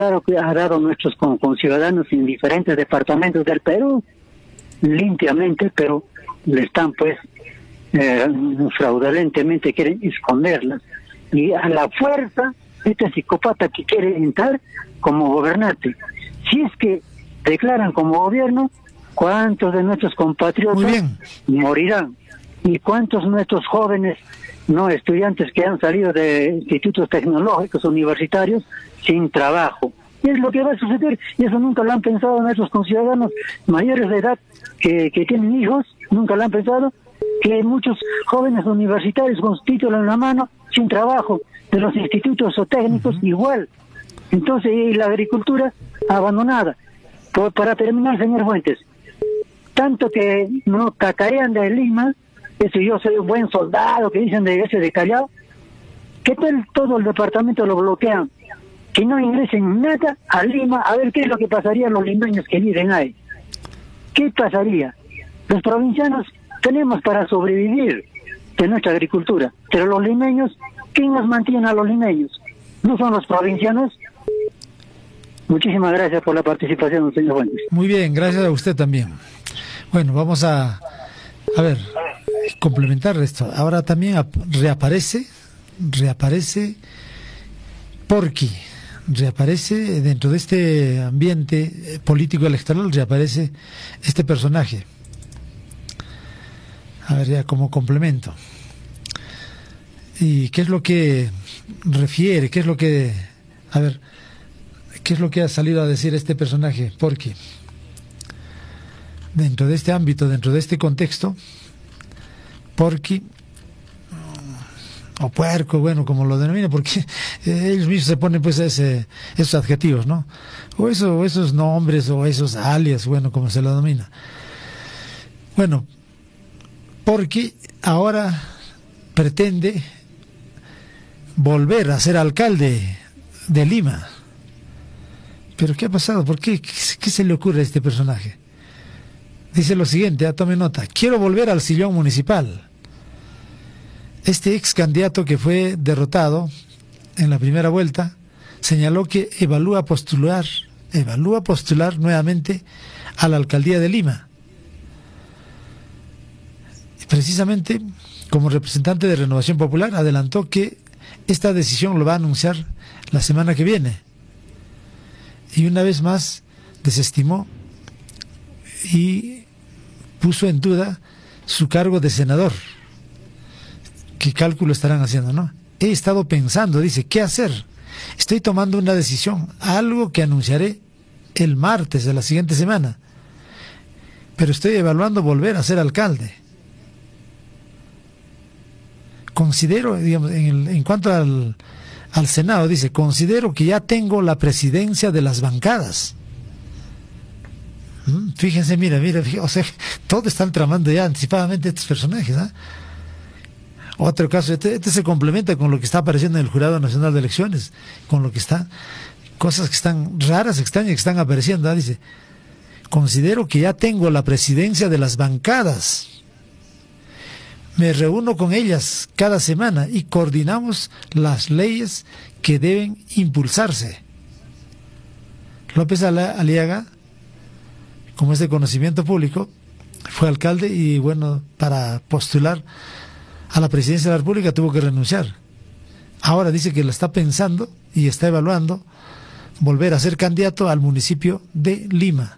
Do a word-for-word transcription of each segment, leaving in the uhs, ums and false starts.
claro que ha dado nuestros con, con ciudadanos en diferentes departamentos del Perú, limpiamente, pero le están pues eh, fraudulentemente quieren esconderlas. Y a la fuerza, este psicópata que quiere entrar como gobernante. Si es que declaran como gobierno, ¿cuántos de nuestros compatriotas morirán? ¿Y cuántos de nuestros jóvenes, no estudiantes que han salido de institutos tecnológicos universitarios sin trabajo? Y es lo que va a suceder, y eso nunca lo han pensado nuestros conciudadanos mayores de edad que, que tienen hijos, nunca lo han pensado, que muchos jóvenes universitarios con su título en la mano, sin trabajo, de los institutos o técnicos, uh-huh. igual. Entonces, y la agricultura abandonada. Por, para terminar, señor Fuentes, tanto que no cacarean de Lima, eso yo soy un buen soldado, que dicen de ese de Callao, que todo el, todo el departamento lo bloquean, que no ingresen nada a Lima, a ver qué es lo que pasaría a los limeños que viven ahí. ¿Qué pasaría? Los provincianos tenemos para sobrevivir de nuestra agricultura, pero los limeños, ¿quién nos mantiene a los limeños? ¿No son los provincianos? Muchísimas gracias por la participación, señor Fuentes. Muy bien, gracias a usted también. Bueno, vamos a, a ver, complementar esto. Ahora también reaparece, reaparece Porky, reaparece dentro de este ambiente político electoral, reaparece este personaje. A ver, ya como complemento. ¿Y qué es lo que refiere? ¿Qué es lo que... A ver, ¿qué es lo que ha salido a decir este personaje? Porque dentro de este ámbito, dentro de este contexto, Porky, o puerco, bueno, como lo denomina, porque ellos mismos se ponen pues ese, esos adjetivos, ¿no? O, eso, o esos nombres, o esos alias, bueno, como se lo denomina. Bueno, Porky ahora pretende volver a ser alcalde de Lima. ¿Pero qué ha pasado? ¿Por qué? ¿Qué, qué se le ocurre a este personaje? Dice lo siguiente, ah, tome nota: quiero volver al sillón municipal. Este ex candidato que fue derrotado en la primera vuelta señaló que evalúa postular, evalúa postular nuevamente a la alcaldía de Lima. Precisamente, como representante de Renovación Popular, adelantó que esta decisión lo va a anunciar la semana que viene. Y una vez más desestimó y puso en duda su cargo de senador. ¿Qué cálculo estarán haciendo, no? He estado pensando, dice, ¿qué hacer? Estoy tomando una decisión, algo que anunciaré el martes de la siguiente semana. Pero estoy evaluando volver a ser alcalde. Considero, digamos, en, el, en cuanto al, al Senado, dice, considero que ya tengo la presidencia de las bancadas. ¿Mm? Fíjense, mira, mira, fíjense, o sea, todo están tramando ya anticipadamente estos personajes, ¿ah? ¿eh? Otro caso, este, este se complementa con lo que está apareciendo en el Jurado Nacional de Elecciones, con lo que está, cosas que están raras, extrañas, que están apareciendo, ¿eh? Dice, considero que ya tengo la presidencia de las bancadas. Me reúno con ellas cada semana y coordinamos las leyes que deben impulsarse. López Aliaga, como es de conocimiento público, fue alcalde y bueno, para postular a la presidencia de la República tuvo que renunciar. Ahora dice que lo está pensando y está evaluando volver a ser candidato al municipio de Lima.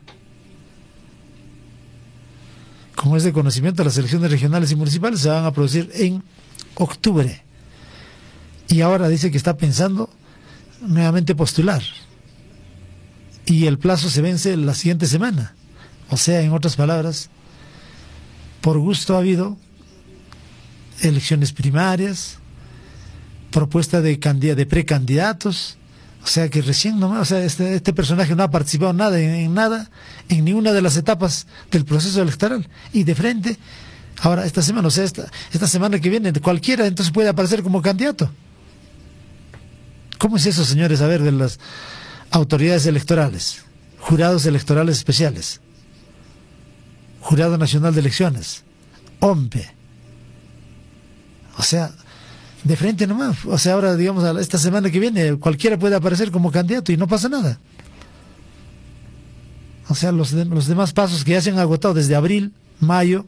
Como es de conocimiento, las elecciones regionales y municipales se van a producir en octubre. Y ahora dice que está pensando nuevamente postular. Y el plazo se vence la siguiente semana. O sea, en otras palabras, por gusto ha habido elecciones primarias, propuesta de, de precandidatos. O sea que recién nomás, o sea, este, este personaje no ha participado nada, en, en nada, en ninguna de las etapas del proceso electoral. Y de frente, ahora esta semana, o sea, esta, esta semana que viene, cualquiera entonces puede aparecer como candidato. ¿Cómo es eso, señores? A ver, de las autoridades electorales, jurados electorales especiales, Jurado Nacional de Elecciones, O M P E. O sea, de frente nomás. O sea, ahora, digamos, esta semana que viene, cualquiera puede aparecer como candidato y no pasa nada. O sea, los, de, los demás pasos que ya se han agotado desde abril, mayo,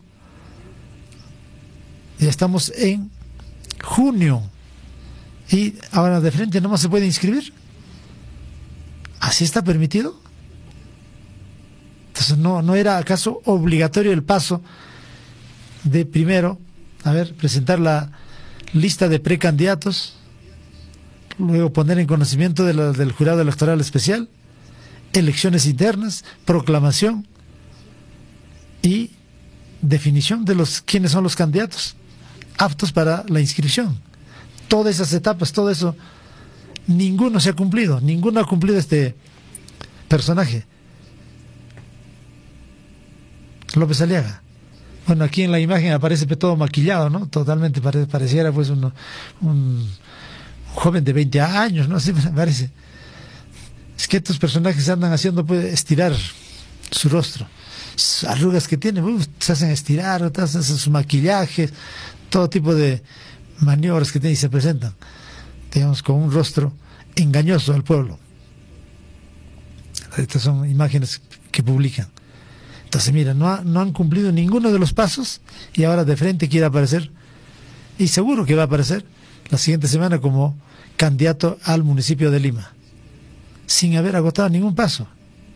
ya estamos en junio. Y ahora de frente nomás se puede inscribir. ¿Así está permitido? Entonces, ¿no, no era acaso obligatorio el paso de primero, a ver, presentar la lista de precandidatos, luego poner en conocimiento de la, del jurado electoral especial, elecciones internas, proclamación y definición de los quiénes son los candidatos aptos para la inscripción? Todas esas etapas, todo eso, ninguno se ha cumplido, ninguno ha cumplido este personaje. López Aliaga. Bueno, aquí en la imagen aparece todo maquillado, ¿no? Totalmente pare, pareciera pues un, un joven de veinte años, ¿no? Así me parece. Es que estos personajes se andan haciendo pues estirar su rostro. Sus arrugas que tienen, uf, se hacen estirar, hacen sus maquillajes, todo tipo de maniobras que tienen y se presentan, digamos, con un rostro engañoso al pueblo. Estas son imágenes que publican. Entonces, mira, no, ha, no han cumplido ninguno de los pasos y ahora de frente quiere aparecer, y seguro que va a aparecer la siguiente semana como candidato al municipio de Lima, sin haber agotado ningún paso.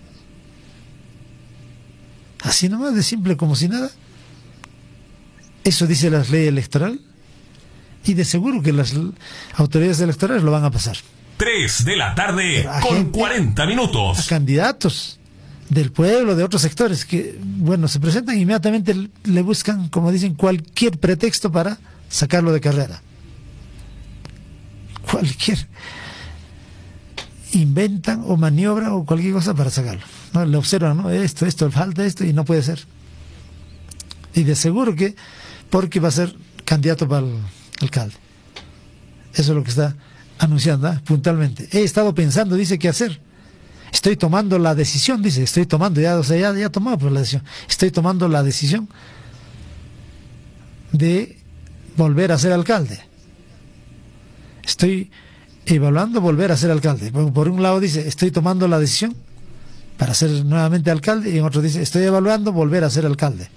Así nomás, de simple como si nada. Eso dice la ley electoral y de seguro que las autoridades electorales lo van a pasar. tres de la tarde con cuarenta minutos. A candidatos del pueblo, de otros sectores, que, bueno, se presentan e inmediatamente le buscan, como dicen, cualquier pretexto para sacarlo de carrera. Cualquier. Inventan o maniobran o cualquier cosa para sacarlo, ¿no? Le observan, ¿no? Esto, esto, falta esto y no puede ser. Y de seguro que, porque va a ser candidato para el alcalde. Eso es lo que está anunciando, ¿eh? Puntualmente. He estado pensando, dice, qué hacer. Estoy tomando la decisión, dice, estoy tomando, ya, o sea, ya, ya tomado pues la decisión. Estoy tomando la decisión de volver a ser alcalde. Estoy evaluando volver a ser alcalde. Por, por un lado dice, estoy tomando la decisión para ser nuevamente alcalde, y en otro dice, estoy evaluando volver a ser alcalde.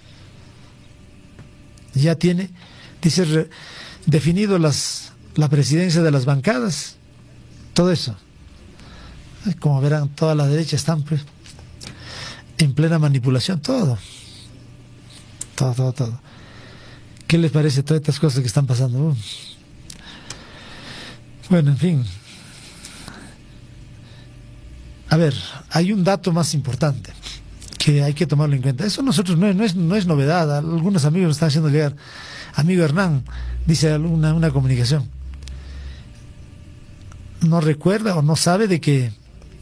Ya tiene, dice, re, definido las, la presidencia de las bancadas, todo eso. Como verán, todas las derechas están pues en plena manipulación, todo. Todo, todo, todo. ¿Qué les parece todas estas cosas que están pasando? Uh. Bueno, en fin. A ver, hay un dato más importante que hay que tomarlo en cuenta. Eso nosotros no, no, es, no es novedad. Algunos amigos nos están haciendo llegar. Amigo Hernán, dice una, una comunicación. No recuerda o no sabe de que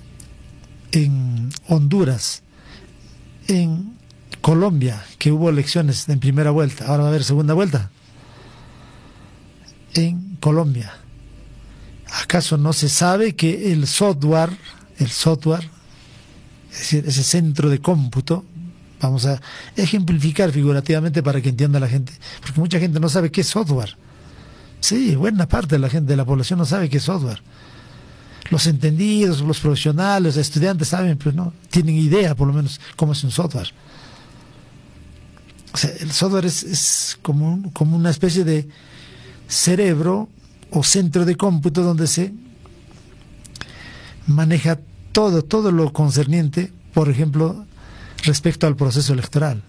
en Honduras, en Colombia, que hubo elecciones en primera vuelta, ahora va a haber segunda vuelta. En Colombia, ¿acaso no se sabe que el software, el software, es decir, ese centro de cómputo, vamos a ejemplificar figurativamente para que entienda la gente, porque mucha gente no sabe qué es software. Sí, buena parte de la gente, de la población no sabe qué es software. Los entendidos, los profesionales, los estudiantes saben, pero no tienen idea, por lo menos, cómo es un software. O sea, el software es, es como, un, como una especie de cerebro o centro de cómputo donde se maneja todo, todo lo concerniente, por ejemplo, respecto al proceso electoral.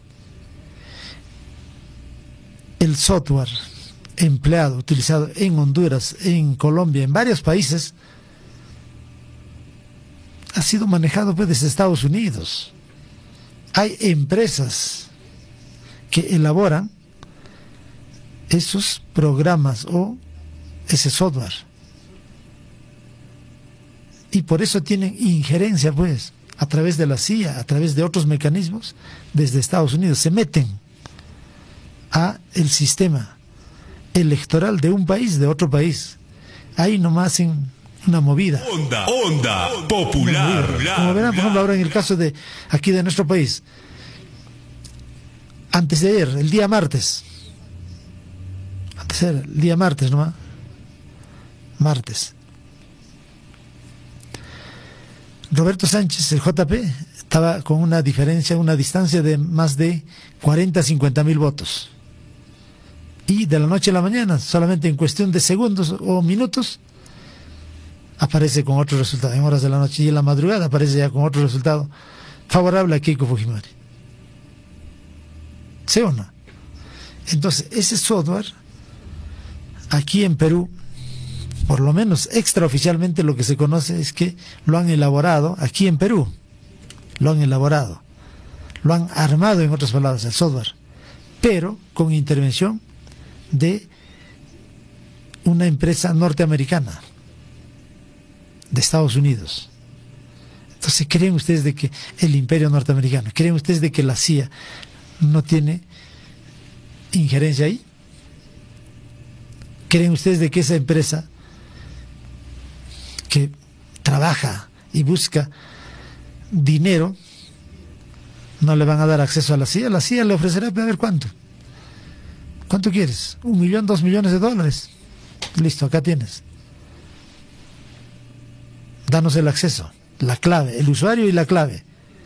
El software empleado, utilizado en Honduras, en Colombia, en varios países, ha sido manejado pues desde Estados Unidos. Hay empresas que elaboran esos programas o ese software y por eso tienen injerencia pues a través de la C I A, a través de otros mecanismos desde Estados Unidos, se meten a el sistema electoral de un país, de otro país. Ahí nomás en una movida. Onda, onda popular. Movida. Como verán, por ejemplo, ahora en el caso de aquí de nuestro país, antes de ayer, el día martes, antes de ayer, el día martes nomás, martes. Roberto Sánchez, el J P, estaba con una diferencia, una distancia de más de cuarenta a cincuenta mil votos. Y de la noche a la mañana, solamente en cuestión de segundos o minutos, aparece con otro resultado, en horas de la noche, y en la madrugada aparece ya con otro resultado favorable a Keiko Fujimori. ¿Sí o no? Entonces, ese software, aquí en Perú, por lo menos extraoficialmente lo que se conoce es que lo han elaborado aquí en Perú, lo han elaborado, lo han armado, en otras palabras, el software, pero con intervención de una empresa norteamericana, de Estados Unidos. Entonces, ¿creen ustedes de que el imperio norteamericano, creen ustedes de que la C I A no tiene injerencia ahí? ¿Creen ustedes de que esa empresa que trabaja y busca dinero no le van a dar acceso a la C I A? La C I A le ofrecerá, a ver cuánto. ¿Cuánto quieres? Un millón, dos millones de dólares. Listo, acá tienes. Danos el acceso, la clave, el usuario y la clave.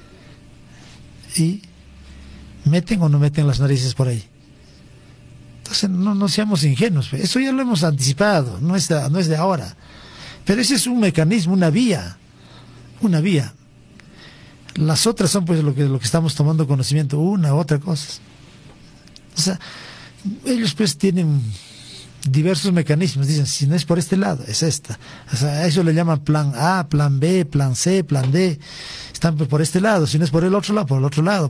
Y meten o no meten las narices por ahí. Entonces no, no seamos ingenuos. Eso ya lo hemos anticipado, no es de, no es de ahora. Pero ese es un mecanismo, una vía, una vía. Las otras son pues lo que, lo que estamos tomando conocimiento, una u otra cosa. O sea, ellos pues tienen diversos mecanismos, dicen, si no es por este lado, es esta. O sea, a eso le llaman plan A, plan B, plan C, plan D. Están por este lado, si no es por el otro lado, por el otro lado.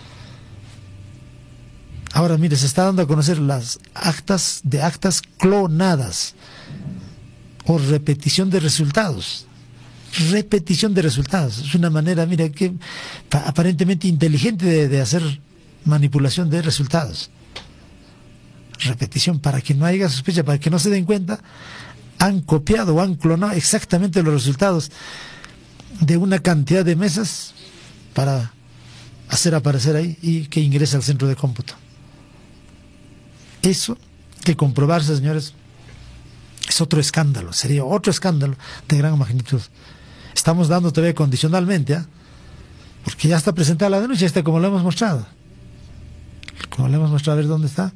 Ahora, mire, se está dando a conocer las actas de actas clonadas o repetición de resultados. Repetición de resultados. Es una manera, mira, que aparentemente inteligente de, de hacer manipulación de resultados. Repetición, para que no haya sospecha, para que no se den cuenta, han copiado o han clonado exactamente los resultados de una cantidad de mesas para hacer aparecer ahí y que ingrese al centro de cómputo. Eso, que comprobarse, señores, es otro escándalo, sería otro escándalo de gran magnitud. Estamos dando todavía condicionalmente, ¿eh? Porque ya está presentada la denuncia, está como lo hemos mostrado. Como lo hemos mostrado, a ver dónde está.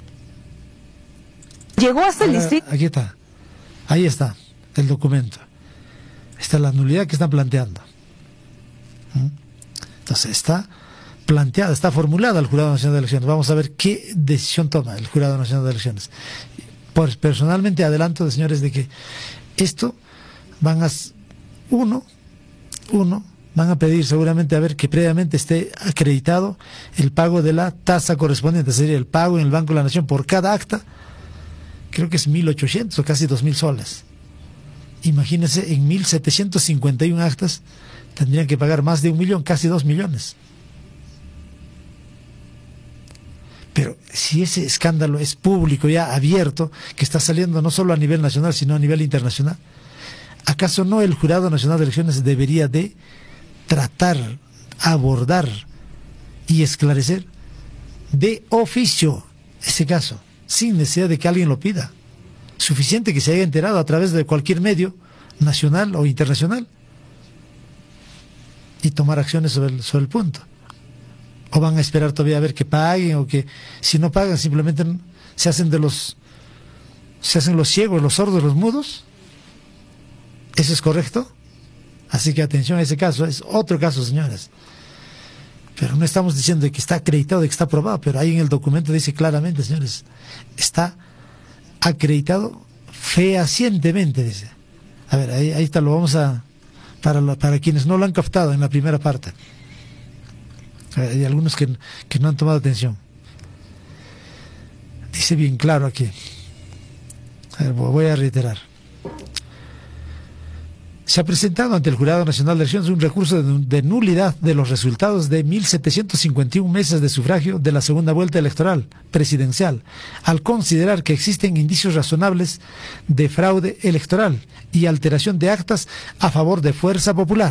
Llegó hasta el distrito. Aquí está, ahí está el documento. Esta es la nulidad que están planteando. ¿Mm? Entonces está planteada, está formulada el Jurado Nacional de Elecciones. Vamos a ver qué decisión toma el Jurado Nacional de Elecciones. Pues personalmente adelanto, señores, de que esto van a uno, uno van a pedir seguramente a ver que previamente esté acreditado el pago de la tasa correspondiente, sería el pago en el Banco de la Nación por cada acta. Creo que es mil ochocientos o casi dos mil soles. Imagínense, en mil setecientos cincuenta y uno actas tendrían que pagar más de un millón, casi dos millones. Pero si ese escándalo es público, ya abierto, que está saliendo no solo a nivel nacional, sino a nivel internacional, ¿acaso no el Jurado Nacional de Elecciones debería de tratar, abordar y esclarecer de oficio ese caso, sin necesidad de que alguien lo pida? Suficiente que se haya enterado a través de cualquier medio, nacional o internacional, y tomar acciones sobre el, sobre el punto. ¿O van a esperar todavía a ver que paguen, o que si no pagan simplemente se hacen de los se hacen los ciegos, los sordos, los mudos? ¿Eso es correcto? Así que atención a ese caso, es otro caso, señores. Pero no estamos diciendo que está acreditado, que está aprobado, pero ahí en el documento dice claramente, señores, está acreditado fehacientemente, dice. A ver, ahí, ahí está, lo vamos a, para, la, para quienes no lo han captado en la primera parte. Hay algunos que, que no han tomado atención. Dice bien claro aquí. A ver, voy a reiterar. Se ha presentado ante el Jurado Nacional de Elecciones un recurso de, de nulidad de los resultados de mil setecientos cincuenta y uno mesas de sufragio de la segunda vuelta electoral presidencial, al considerar que existen indicios razonables de fraude electoral y alteración de actas a favor de Fuerza Popular.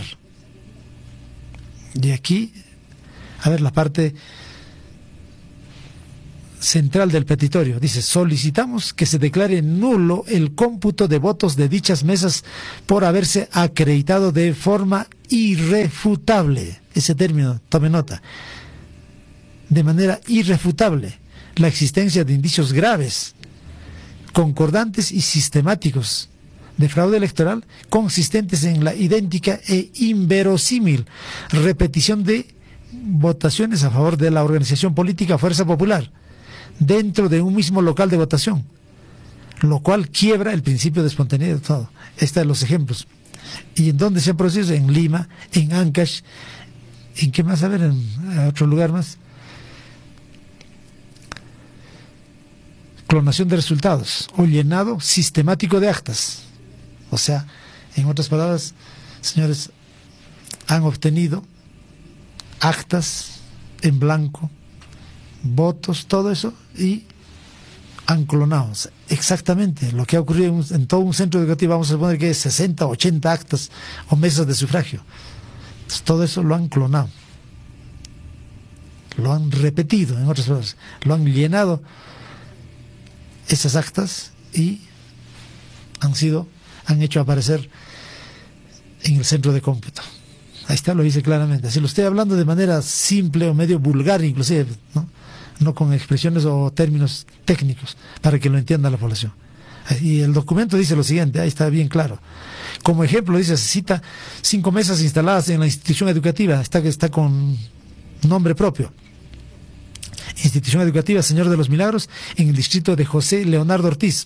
Y aquí, a ver, la parte central del petitorio. Dice: solicitamos que se declare nulo el cómputo de votos de dichas mesas por haberse acreditado de forma irrefutable, ese término, tome nota, de manera irrefutable, la existencia de indicios graves, concordantes y sistemáticos de fraude electoral consistentes en la idéntica e inverosímil repetición de votaciones a favor de la organización política Fuerza Popular dentro de un mismo local de votación, lo cual quiebra el principio de espontaneidad de todo. Estos son los ejemplos. ¿Y en dónde se han producido? En Lima, en Ancash, ¿en qué más? A ver, en otro lugar más. Clonación de resultados o llenado sistemático de actas. O sea, en otras palabras, señores, han obtenido actas en blanco, votos, todo eso, y han clonado. O sea, exactamente lo que ha ocurrido en, un, en todo un centro educativo. Vamos a suponer que es sesenta, ochenta actas o mesas de sufragio. Entonces, todo eso lo han clonado, lo han repetido, en otras palabras, lo han llenado esas actas y han sido han hecho aparecer en el centro de cómputo. Ahí está, lo dice claramente. Así lo estoy hablando de manera simple o medio vulgar inclusive, ¿no? No con expresiones o términos técnicos, para que lo entienda la población. Y el documento dice lo siguiente, ahí está bien claro. Como ejemplo, dice, se cita cinco mesas instaladas en la institución educativa, está, está con nombre propio. Institución Educativa Señor de los Milagros, en el distrito de José Leonardo Ortiz,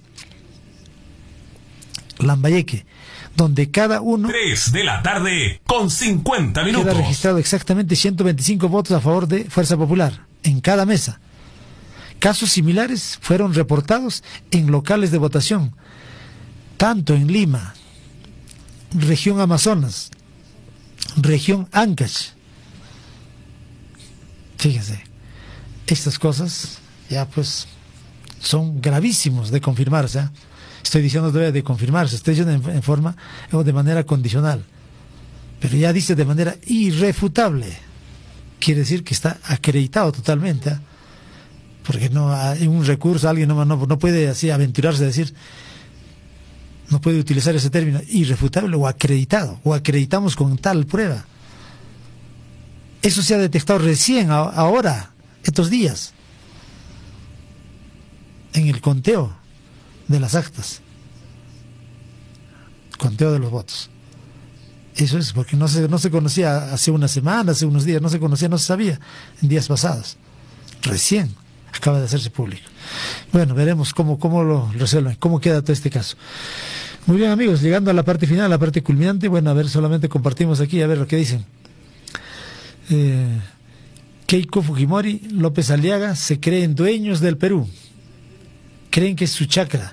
Lambayeque, donde cada uno... tres de la tarde con cincuenta minutos. Queda registrado exactamente ciento veinticinco votos a favor de Fuerza Popular, en cada mesa. Casos similares fueron reportados en locales de votación, tanto en Lima, región Amazonas, región Ancash. Fíjense, estas cosas ya pues son gravísimos de confirmarse, ¿eh? Estoy diciendo debe de confirmarse, estoy diciendo en, en forma o de manera condicional, pero ya dice de manera irrefutable, quiere decir que está acreditado totalmente, ¿eh? Porque no hay un recurso, alguien no, no, no puede así aventurarse a decir, no puede utilizar ese término, irrefutable o acreditado, o acreditamos con tal prueba. Eso se ha detectado recién, a, ahora, estos días, en el conteo de las actas, conteo de los votos. Eso es porque no se, no se conocía hace una semana, hace unos días, no se conocía, no se sabía en días pasados. Recién acaba de hacerse público. Bueno, veremos cómo, cómo lo resuelven, cómo queda todo este caso. Muy bien, amigos, llegando a la parte final, a la parte culminante. Bueno, a ver, solamente compartimos aquí, a ver lo que dicen. Eh, Keiko Fujimori, López Aliaga se creen dueños del Perú, creen que es su chacra.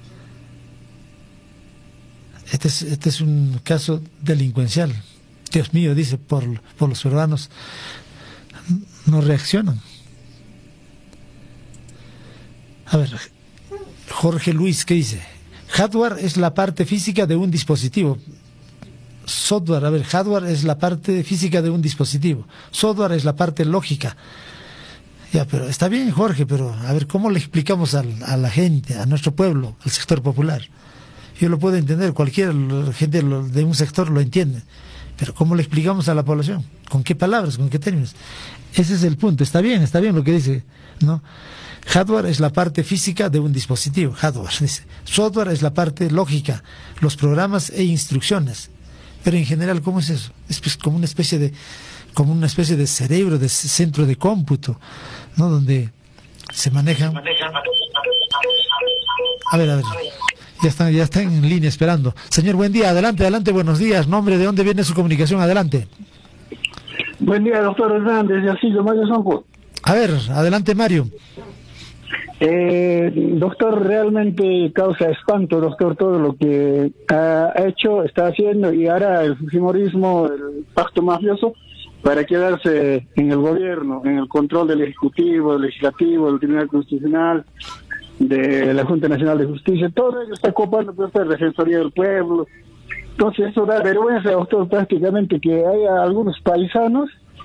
Este es, este es un caso delincuencial. Dios mío, dice, por, por los peruanos no reaccionan. A ver, Jorge Luis, ¿qué dice? Hardware es la parte física de un dispositivo. Software, a ver, hardware es la parte física de un dispositivo. Software es la parte lógica. Ya, pero está bien, Jorge, pero a ver, ¿cómo le explicamos a, a la gente, a nuestro pueblo, al sector popular? Yo lo puedo entender, cualquier gente de un sector lo entiende, pero ¿cómo le explicamos a la población? ¿Con qué palabras, con qué términos? Ese es el punto. Está bien, está bien lo que dice, ¿no? Hardware es la parte física de un dispositivo, hardware, dice. Software es la parte lógica, los programas e instrucciones. Pero en general, ¿cómo es eso? Es pues como una especie de, como una especie de cerebro, de centro de cómputo, ¿no? Donde se manejan. A ver, a ver. Ya están, ya están en línea esperando. Señor, buen día, adelante, adelante, buenos días. Nombre, ¿de dónde viene su comunicación? Adelante. Buen día, doctor Hernández, de Asillo, Mario Sonco. A ver, adelante, Mario. Eh, doctor, realmente causa espanto, doctor, todo lo que ha hecho, está haciendo y hará el fujimorismo, el pacto mafioso, para quedarse en el gobierno, en el control del Ejecutivo, del Legislativo, del Tribunal Constitucional, de la Junta Nacional de Justicia. Todo ello está ocupando pues, la Defensoría del Pueblo. Entonces eso da vergüenza, doctor, prácticamente que haya algunos paisanos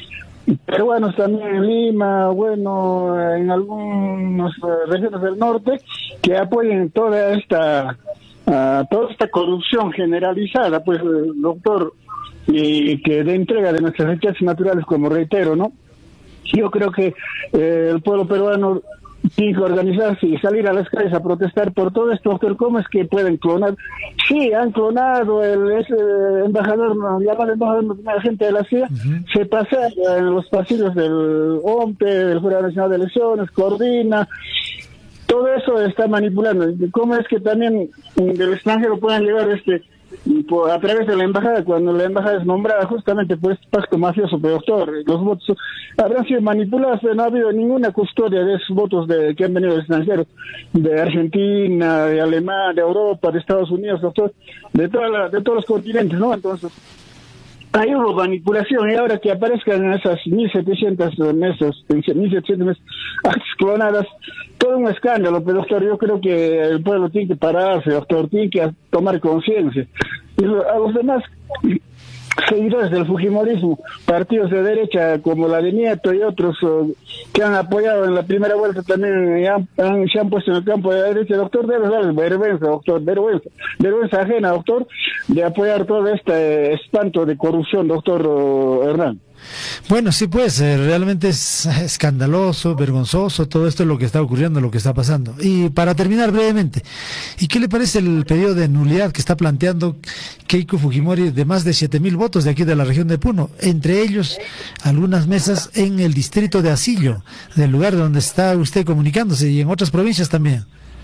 peruanos también en Lima, bueno, en algunas regiones del norte, que apoyen toda esta uh, toda esta corrupción generalizada, pues, doctor, y que de entrega de nuestras riquezas naturales, como reitero, ¿no? Yo creo que eh, el pueblo peruano tiene que organizarse y salir a las calles a protestar por todo esto, doctor. ¿Cómo es que pueden clonar? Sí, han clonado el ese embajador, no, llamado embajador, la gente de la C I A, uh-huh. Se pasa en los pasillos del O M P E, del Jurado Nacional de Elecciones, coordina, todo eso está manipulando. ¿Cómo es que también del extranjero puedan llegar este por, a través de la embajada, cuando la embajada es nombrada justamente por este pacto mafioso, pero doctor, los votos habrán sido manipulados, no ha habido ninguna custodia de esos votos de que han venido de extranjeros, de Argentina, de Alemania, de Europa, de Estados Unidos, doctor, de toda la, de todos los continentes, ¿no? Entonces, ahí hubo manipulación, y ahora que aparezcan esas mil setecientas mesas, mil setecientas mesas clonadas, todo un escándalo, pero doctor, yo creo que el pueblo tiene que pararse, doctor, tiene que tomar conciencia. Y a los demás seguidores del fujimorismo, partidos de derecha como la de Nieto y otros uh, que han apoyado en la primera vuelta también han, han, se han puesto en el campo de la derecha, doctor, debe dar vergüenza, doctor, vergüenza, vergüenza ajena, doctor, de apoyar todo este espanto de corrupción, doctor uh, Hernán. Bueno, sí, pues, eh, realmente es escandaloso, vergonzoso, todo esto es lo que está ocurriendo, lo que está pasando. Y para terminar brevemente, ¿y qué le parece el pedido de nulidad que está planteando Keiko Fujimori de más de siete mil votos de aquí de la región de Puno? Entre ellos, algunas mesas en el distrito de Asillo, del lugar donde está usted comunicándose, y en otras provincias también.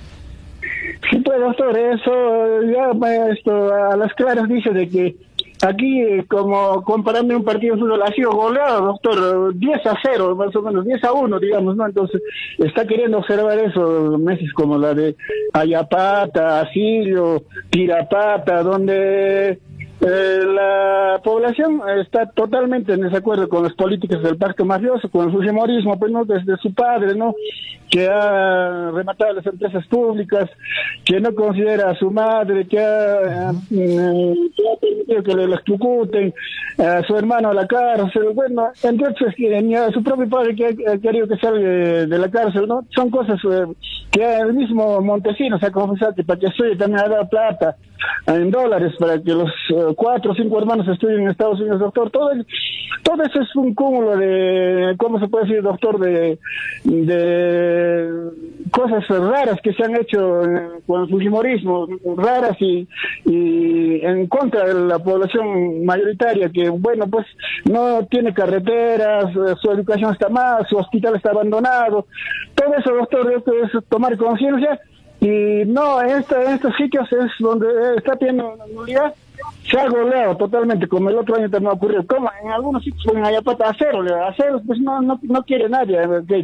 Sí, pues, doctor, eso ya esto a las claras dice de que aquí, como comparando un partido de fútbol, ha sido goleado, doctor, diez a cero, más o menos, diez a uno, digamos, ¿no? Entonces, está queriendo observar eso, meses como la de Ayapata, Asillo, Tirapata, donde eh, la población está totalmente en desacuerdo con las políticas del pacto mafioso, con el fujimorismo, pues, ¿no? Desde su padre, ¿no?, que ha rematado las empresas públicas, que no considera a su madre, que ha, uh, que ha permitido que le electrocuten, a su hermano a la cárcel, bueno, entonces que ni a su propio padre que ha, ha querido que salga de, de la cárcel, ¿no? Son cosas eh, que el mismo Montesinos ha confesado que para que estudie también ha dado plata en dólares para que los uh, cuatro o cinco hermanos estudien en Estados Unidos, doctor. Todo, es, todo eso es un cúmulo de, ¿cómo se puede decir, doctor? De, de cosas raras que se han hecho con el fujimorismo, raras y, y en contra de la población mayoritaria, que bueno, pues no tiene carreteras, su educación está mal, su hospital está abandonado. Todo eso, doctor, esto es tomar conciencia. Y no, en, esta, en estos sitios es donde está teniendo nulidad, se ha goleado totalmente, como el otro año también ha ocurrido. Como en algunos sitios, en Ayapata, a cero, a cero, pues no, no, no quiere nadie.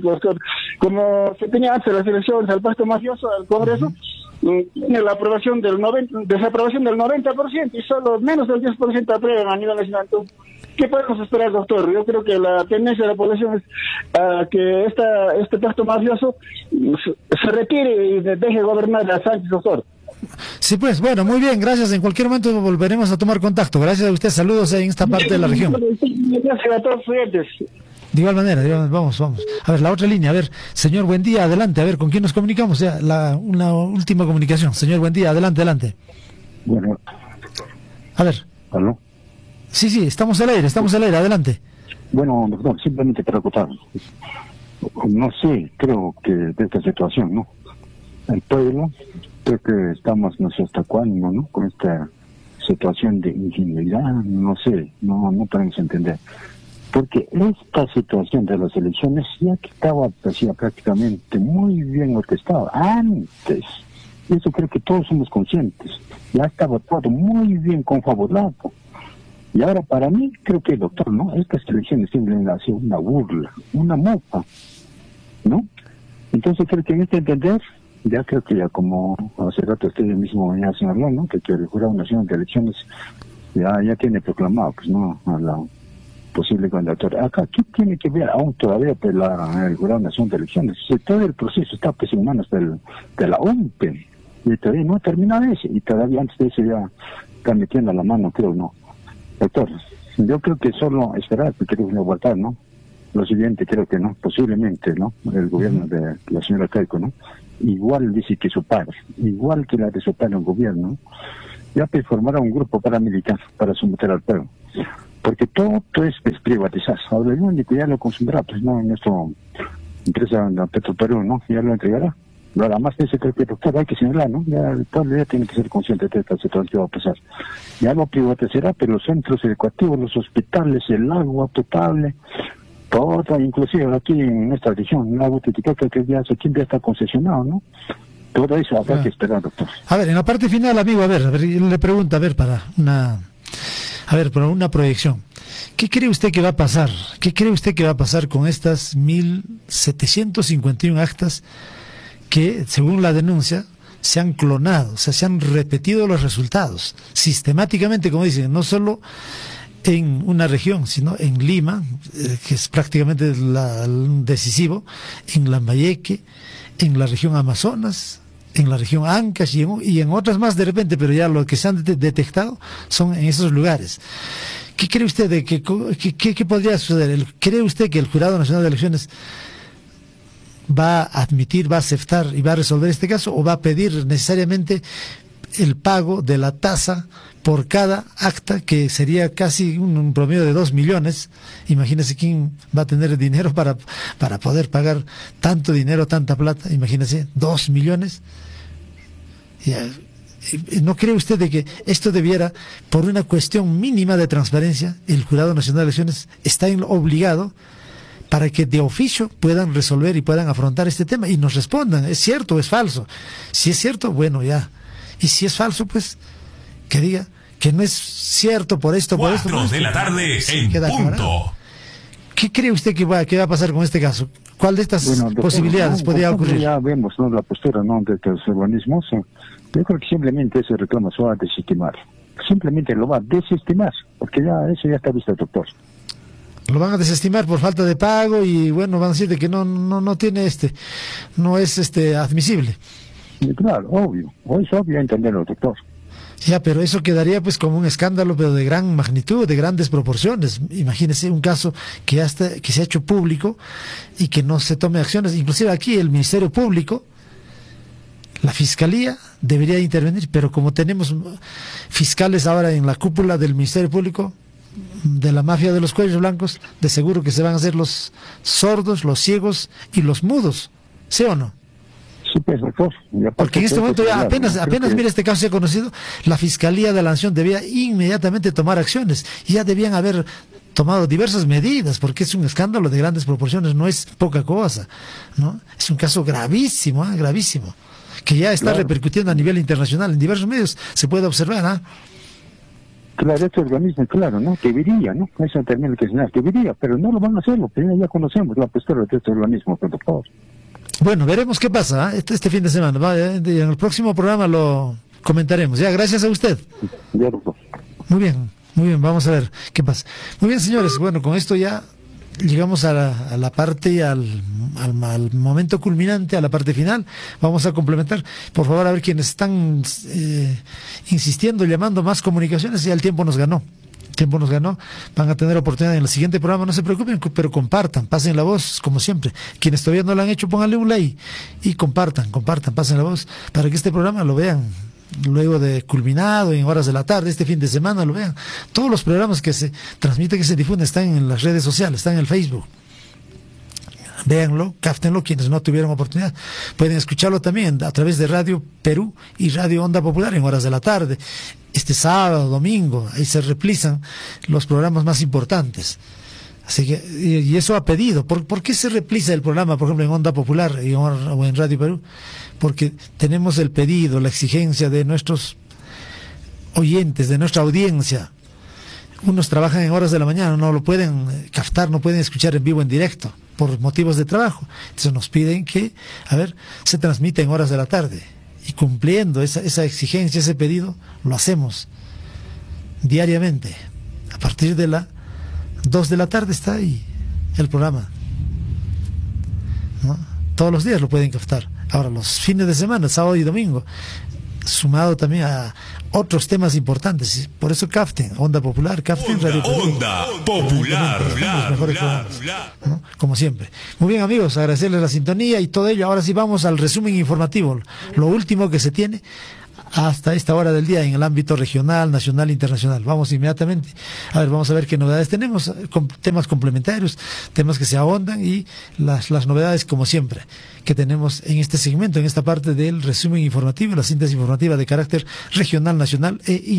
Como se tenía antes las elecciones al pacto mafioso, al Congreso, tiene la aprobación del noventa, desaprobación del noventa por ciento y solo menos del diez por ciento aprueban a nivel nacional. Entonces, ¿qué podemos esperar, doctor? Yo creo que la tendencia de la población es uh, que esta, este pacto mafioso se, se retire y deje gobernar a Sánchez, doctor. Sí, pues, bueno, muy bien, gracias. En cualquier momento volveremos a tomar contacto. Gracias a usted, saludos en esta parte de la región. Gracias a todos los clientes. De igual manera, de igual, vamos, vamos. A ver, la otra línea, a ver, señor, buen día, adelante, a ver, ¿con quién nos comunicamos? Ya, la, una última comunicación. Señor, buen día, adelante, adelante. Bueno. A ver. ¿Aló? Sí, sí, estamos al aire, estamos al aire, adelante. Bueno, doctor, simplemente para acotar. No sé, creo que de esta situación, ¿no? El pueblo, creo que estamos, no sé hasta cuándo, ¿no? Con esta situación de ingenuidad, no sé, no, no podemos entender. Porque esta situación de las elecciones ya que estaba pues, ya prácticamente muy bien orquestado antes. Eso creo que todos somos conscientes. Ya estaba todo muy bien confabulado. Y ahora para mí, creo que doctor, ¿no? Estas elecciones simplemente han sido una burla, una mofa, ¿no? Entonces creo que en este entender, ya creo que ya como hace rato usted mismo ya se habló, ¿no? Que, que el Jurado Nacional de Elecciones ya, ya tiene proclamado, pues, ¿no? A la posible candidatura. Acá, ¿qué tiene que ver aún todavía pues, la, el Jurado Nacional de Elecciones? Si todo el proceso está pues, en manos del, de la O M P E, y todavía no ha terminado ese, y todavía antes de eso ya está metiendo la mano, creo, ¿no? Doctor, yo creo que solo esperar, porque quiero votar, ¿no? lo siguiente, creo que no, posiblemente, ¿no? El gobierno de la señora Keiko, ¿no? Igual dice que su padre, igual que la de su padre en gobierno, ya pues formará un grupo paramilitar para someter al pueblo. Porque todo, todo es, es privatizar. Ahora el único ya lo consumirá, pues no, en nuestra empresa Petroperú, ¿no? Ya lo entregará. Nada más ese que el doctor hay que señalar, ¿no? Ya el pueblo ya tiene que ser consciente de esta situación que va a pasar. Ya lo privatizará, pero los centros educativos, los hospitales, el agua potable, todo, inclusive aquí en esta región, el agua Titicaca, que ya, aquí ya está concesionado, ¿no? Todo eso habrá ah. que esperar, doctor. A ver, en la parte final, amigo, a ver, a ver, le pregunto, a ver, para una, a ver, para una proyección. ¿Qué cree usted que va a pasar? ¿Qué cree usted que va a pasar con estas mil setecientas cincuenta y una actas que, según la denuncia, se han clonado, o sea, se han repetido los resultados sistemáticamente, como dicen, no solo en una región, sino en Lima, eh, que es prácticamente la, el decisivo, en Lambayeque, en la región Amazonas, en la región Ancash y en, y en otras más de repente, pero ya lo que se han de, detectado son en esos lugares. ¿Qué cree usted de que, que, que podría suceder? ¿Cree usted que el Jurado Nacional de Elecciones va a admitir, va a aceptar y va a resolver este caso, o va a pedir necesariamente el pago de la tasa por cada acta, que sería casi un, un promedio de dos millones? Imagínese quién va a tener dinero para, para poder pagar tanto dinero, tanta plata. Imagínese, dos millones. Ya, ¿no cree usted de que esto debiera, por una cuestión mínima de transparencia, el Jurado Nacional de Elecciones está obligado para que de oficio puedan resolver y puedan afrontar este tema y nos respondan, ¿es cierto o es falso? Si es cierto, bueno, ya. Y si es falso, pues, que diga que no es cierto por esto, por esto. Cuatro de la tarde en punto. ¿Qué cree usted que va, que va a pasar con este caso? ¿Cuál de estas bueno, doctor, posibilidades no, podría ocurrir? Ya vemos, ¿no?, la postura, ¿no?, de los organismos. Yo creo que simplemente ese reclamo se va a desestimar. Simplemente lo va a desestimar, porque ya eso ya está visto, doctor. Lo van a desestimar por falta de pago y bueno, van a decir de que no no no tiene este, no es este admisible. Y claro, obvio, es obvio entenderlo, doctor. Ya, pero eso quedaría pues como un escándalo, pero de gran magnitud, de grandes proporciones. Imagínese un caso que hasta que se ha hecho público y que no se tome acciones. Inclusive aquí el Ministerio Público, la Fiscalía debería intervenir, pero como tenemos fiscales ahora en la cúpula del Ministerio Público, de la mafia de los cuellos blancos, de seguro que se van a hacer los sordos, los ciegos y los mudos, ¿sí o no? Sí, pues, doctor. Porque en este momento ya apenas, apenas, mira, este caso se ha conocido, la Fiscalía de la Nación debía inmediatamente tomar acciones, y ya debían haber tomado diversas medidas, porque es un escándalo de grandes proporciones, no es poca cosa, ¿no? Es un caso gravísimo, ¿eh? gravísimo, que ya está claro. repercutiendo a nivel internacional, en diversos medios se puede observar, ¿ah? ¿eh? Claro, este organismo, claro, ¿no? Debería, ¿no? Eso también que señalar, debería, pero no lo van a hacer, pero ya conocemos la postura de este organismo, doctor. Bueno, veremos qué pasa ¿eh? este, este fin de semana. Va, eh, en el próximo programa lo comentaremos. Ya, gracias a usted. Ya, doctor. Muy bien, muy bien, vamos a ver qué pasa. Muy bien, señores, bueno, con esto ya llegamos a la, a la parte y al, al, al momento culminante, a la parte final. Vamos a complementar, por favor, a ver quienes están eh, insistiendo, llamando más comunicaciones, ya el tiempo nos ganó. El tiempo nos ganó, van a tener oportunidad en el siguiente programa, no se preocupen, pero compartan, pasen la voz, como siempre. Quienes todavía no lo han hecho, pónganle un like y compartan, compartan, pasen la voz, para que este programa lo vean luego de culminado, en horas de la tarde, este fin de semana lo vean. Todos los programas que se transmiten, que se difunden, están en las redes sociales, están en el Facebook. Véanlo, cáftenlo, quienes no tuvieron oportunidad. Pueden escucharlo también a través de Radio Perú y Radio Onda Popular en horas de la tarde. Este sábado, domingo, ahí se replican los programas más importantes. Así que, y, y eso ha pedido. ¿Por, ¿Por qué se replica el programa, por ejemplo, en Onda Popular y, o en Radio Perú? Porque tenemos el pedido, la exigencia de nuestros oyentes, de nuestra audiencia. Unos trabajan en horas de la mañana, no lo pueden captar, no pueden escuchar en vivo, en directo, por motivos de trabajo. Entonces nos piden que, a ver, se transmita en horas de la tarde. Y cumpliendo esa, esa exigencia, ese pedido, lo hacemos diariamente. A partir de las dos de la tarde está ahí el programa, ¿no? Todos los días lo pueden captar. Ahora, los fines de semana, sábado y domingo, sumado también a otros temas importantes. Por eso CAFTEN, Onda Popular, CAFTEN Onda, Radio Perú. Onda Popular, Los mejores bla, programas, bla. ¿no? Como siempre. Muy bien, amigos, agradecerles la sintonía y todo ello. Ahora sí vamos al resumen informativo, lo último que se tiene hasta esta hora del día en el ámbito regional, nacional e internacional. Vamos inmediatamente. A ver, vamos a ver qué novedades tenemos, con temas complementarios, temas que se ahondan y las, las novedades, como siempre, que tenemos en este segmento, en esta parte del resumen informativo, la síntesis informativa de carácter regional, nacional e internacional.